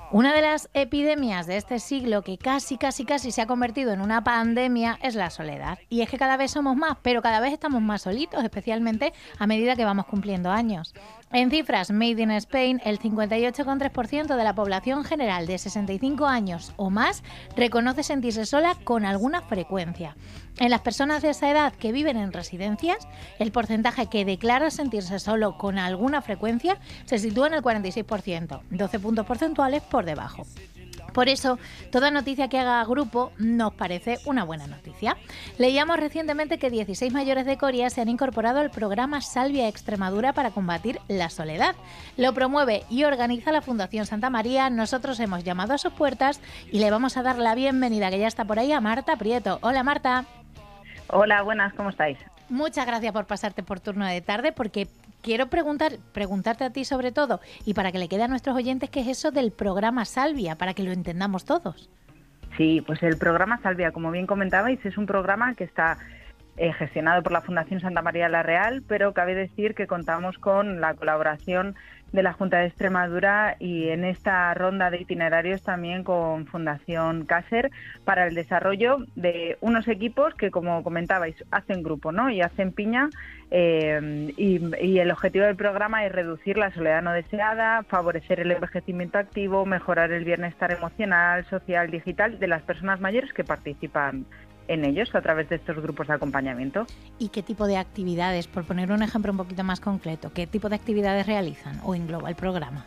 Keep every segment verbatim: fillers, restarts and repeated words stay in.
Una de las epidemias de este siglo que casi, casi, casi se ha convertido en una pandemia es la soledad. Y es que cada vez somos más, pero cada vez estamos más solitos, especialmente a medida que vamos cumpliendo años. En cifras Made in Spain, el cincuenta y ocho coma tres por ciento de la población general de sesenta y cinco años o más reconoce sentirse sola con alguna frecuencia. En las personas de esa edad que viven en residencias, el porcentaje que declara sentirse solo con alguna frecuencia se sitúa en el cuarenta y seis por ciento, doce puntos porcentuales por debajo. Por eso, toda noticia que haga grupo nos parece una buena noticia. Leíamos recientemente que dieciséis mayores de Coria se han incorporado al programa Salvia Extremadura para combatir la soledad. Lo promueve y organiza la Fundación Santa María. Nosotros hemos llamado a sus puertas y le vamos a dar la bienvenida, que ya está por ahí, a Marta Prieto. Hola, Marta. Hola, buenas, ¿cómo estáis? Muchas gracias por pasarte por turno de tarde, porque quiero preguntar, preguntarte a ti sobre todo, y para que le quede a nuestros oyentes, qué es eso del programa Salvia, para que lo entendamos todos. Sí, pues el programa Salvia, como bien comentabais, es un programa que está eh, gestionado por la Fundación Santa María la Real, pero cabe decir que contamos con la colaboración de la Junta de Extremadura y en esta ronda de itinerarios también con Fundación Caser para el desarrollo de unos equipos que, como comentabais, hacen grupo, ¿no? Y hacen piña eh, y, y el objetivo del programa es reducir la soledad no deseada, favorecer el envejecimiento activo, mejorar el bienestar emocional, social, digital de las personas mayores que participan en ellos a través de estos grupos de acompañamiento. ¿Y qué tipo de actividades, por poner un ejemplo un poquito más concreto, qué tipo de actividades realizan o engloba el programa?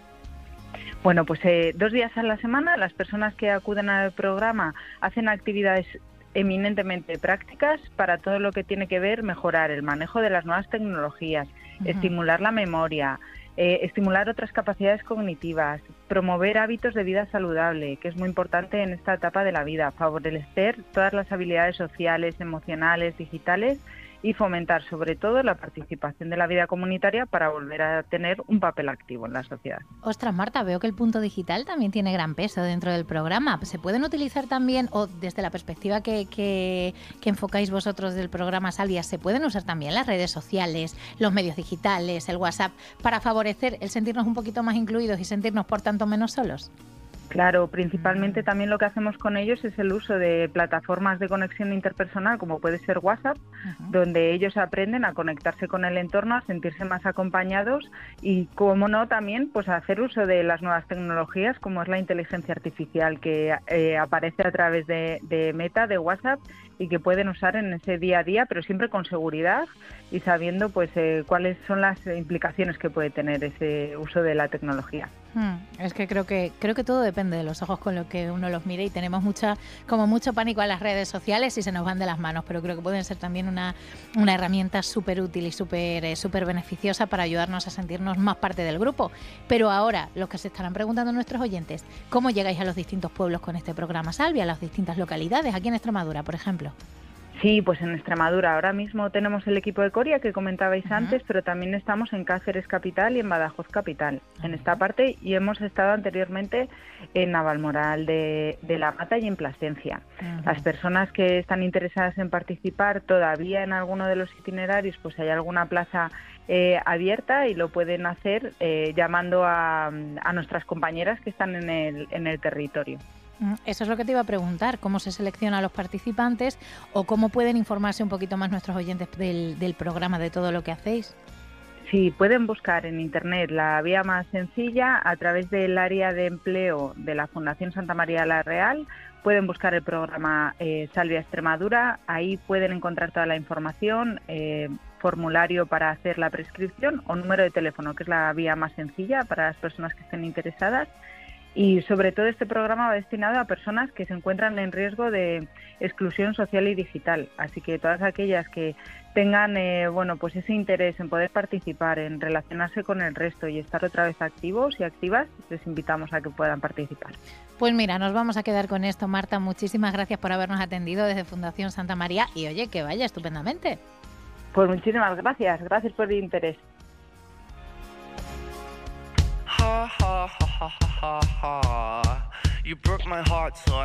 Bueno, pues eh, dos días a la semana las personas que acuden al programa hacen actividades eminentemente prácticas para todo lo que tiene que ver mejorar el manejo de las nuevas tecnologías, uh-huh. estimular la memoria, eh, estimular otras capacidades cognitivas, promover hábitos de vida saludable, que es muy importante en esta etapa de la vida, favorecer todas las habilidades sociales, emocionales, digitales y fomentar sobre todo la participación de la vida comunitaria para volver a tener un papel activo en la sociedad. Ostras, Marta, veo que el punto digital también tiene gran peso dentro del programa. ¿Se pueden utilizar también, o desde la perspectiva que, que, que enfocáis vosotros del programa Salvia, se pueden usar también las redes sociales, los medios digitales, el WhatsApp, para favorecer el sentirnos un poquito más incluidos y sentirnos, por tanto, menos solos? Claro, principalmente también lo que hacemos con ellos es el uso de plataformas de conexión interpersonal, como puede ser WhatsApp, uh-huh. donde ellos aprenden a conectarse con el entorno, a sentirse más acompañados y, como no, también pues a hacer uso de las nuevas tecnologías, como es la inteligencia artificial, que eh, aparece a través de, de Meta, de WhatsApp, y que pueden usar en ese día a día, pero siempre con seguridad y sabiendo pues eh, cuáles son las implicaciones que puede tener ese uso de la tecnología. Hmm, es que creo que creo que todo depende de los ojos con los que uno los mire, y tenemos mucha como mucho pánico a las redes sociales y se nos van de las manos, pero creo que pueden ser también una, una herramienta súper útil y súper eh, súper beneficiosa para ayudarnos a sentirnos más parte del grupo. Pero ahora, los que se estarán preguntando nuestros oyentes, ¿cómo llegáis a los distintos pueblos con este programa Salvia, a las distintas localidades, aquí en Extremadura, por ejemplo? Sí, pues en Extremadura ahora mismo tenemos el equipo de Coria que comentabais uh-huh. antes, pero también estamos en Cáceres capital y en Badajoz capital, uh-huh. en esta parte, y hemos estado anteriormente en Navalmoral de, de la Mata y en Plasencia. Uh-huh. Las personas que están interesadas en participar todavía en alguno de los itinerarios, pues hay alguna plaza eh, abierta y lo pueden hacer eh, llamando a, a nuestras compañeras que están en el, en el territorio. Eso es lo que te iba a preguntar, ¿cómo se selecciona a los participantes o cómo pueden informarse un poquito más nuestros oyentes del, del programa, de todo lo que hacéis? Sí, pueden buscar en Internet la vía más sencilla a través del área de empleo de la Fundación Santa María la Real. Pueden buscar el programa eh, Salvia Extremadura, ahí pueden encontrar toda la información, eh, formulario para hacer la prescripción o número de teléfono, que es la vía más sencilla para las personas que estén interesadas. Y sobre todo este programa va destinado a personas que se encuentran en riesgo de exclusión social y digital. Así que todas aquellas que tengan eh, bueno, pues ese interés en poder participar, en relacionarse con el resto y estar otra vez activos y activas, les invitamos a que puedan participar. Pues mira, nos vamos a quedar con esto, Marta. Muchísimas gracias por habernos atendido desde Fundación Santa María y oye, que vaya estupendamente. Pues muchísimas gracias, gracias por el interés. Ha ha ha ha ha ha. You broke my heart, so I